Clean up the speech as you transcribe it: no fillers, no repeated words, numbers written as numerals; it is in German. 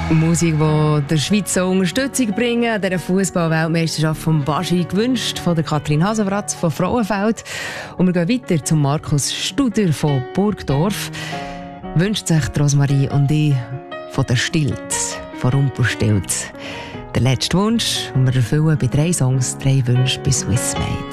Musik, die der Schweiz so Unterstützung bringen, an dieser Fußball-Weltmeisterschaft von Baschi gewünscht, von der Kathrin Hasenwratz von Frauenfeld. Und wir gehen weiter zu Markus Studer von Burgdorf. Wünscht sich Rosmarie und ich von der Stilz, von Rumpelstilz. Der letzte Wunsch, und wir erfüllen bei 3 Songs 3 Wünsche bei Swissmade.